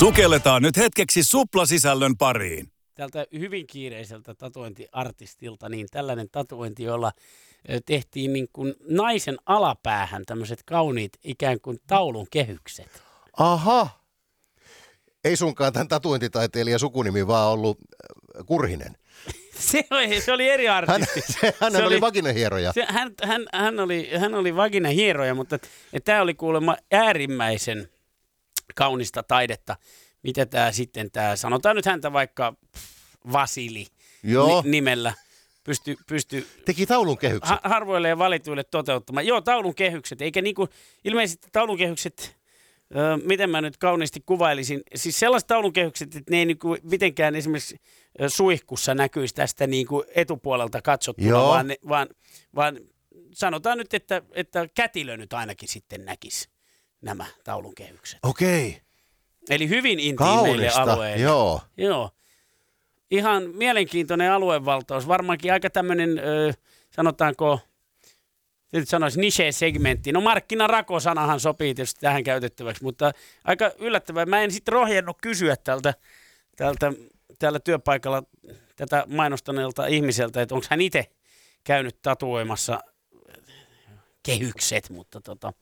Sukelletaan nyt hetkeksi suplasisällön pariin. Tältä hyvin kiireiseltä tatuointiartistilta, niin tällainen tatuointi, jolla tehtiin niin kuin naisen alapäähän tämmöiset kauniit ikään kuin taulun kehykset. Aha. Ei sunkaan tämän tatuointitaiteilijan sukunimi vaan ollut Kurhinen. Se oli eri artisti. Hän oli vaginahieroja. Hän oli vaginahieroja, mutta tämä oli kuulemma äärimmäisen kaunista taidetta. Mitä tämä sitten, sanotaan nyt häntä vaikka Vasili nimellä, pysty teki taulun kehykset. Harvoille ja valituille toteuttamaan. Joo, taulun kehykset, eikä niinku, ilmeisesti taulun kehykset, miten mä nyt kauniisti kuvailisin, siis sellaiset taulun kehykset, että ne ei niinku mitenkään esimerkiksi suihkussa näkyisi tästä niinku etupuolelta katsottuna, vaan sanotaan nyt, että kätilö nyt ainakin sitten näkisi nämä taulun kehykset. Okei. Eli hyvin intiimeille alueille. Joo. Ihan mielenkiintoinen aluevaltaus. Varmaankin aika tämmöinen, sanotaanko, nyt sanoisi niche-segmentti. No markkinarako-sanahan sopii tietysti tähän käytettäväksi, mutta aika yllättävää. Mä en sitten rohjennut kysyä täällä työpaikalla tätä mainostaneelta ihmiseltä, että onko hän itse käynyt tatuoimassa kehykset, mutta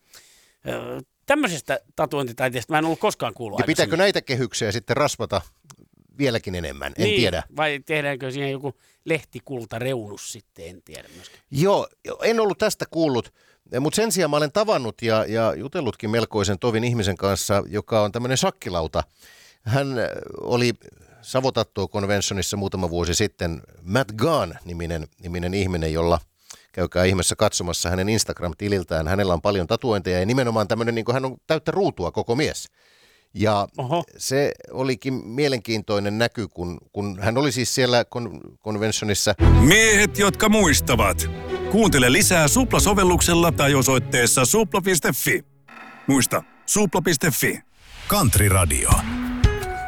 tämmöisestä tatuointitaiteesta mä en ollut koskaan kuullut. Ja pitääkö näitä kehyksiä sitten rasvata vieläkin enemmän? En tiedä. Vai tehdäänkö siihen joku lehtikultareunus sitten, en tiedä myöskään. Joo, en ollut tästä kuullut, mutta sen sijaan mä olen tavannut ja jutellutkin melkoisen tovin ihmisen kanssa, joka on tämmöinen shakkilauta. Hän oli Savotattoo Conventionissa muutama vuosi sitten Matt Gahn-niminen ihminen, jolla käykää ihmeessä katsomassa hänen Instagram-tililtään. Hänellä on paljon tatuointeja ja nimenomaan tämmöinen, niin kuin hän on täyttä ruutua koko mies. Ja se olikin mielenkiintoinen näky, kun hän oli siis siellä Conventionissa. Miehet, jotka muistavat. Kuuntele lisää Supla-sovelluksella tai osoitteessa supla.fi. Muista, supla.fi. Country Radio.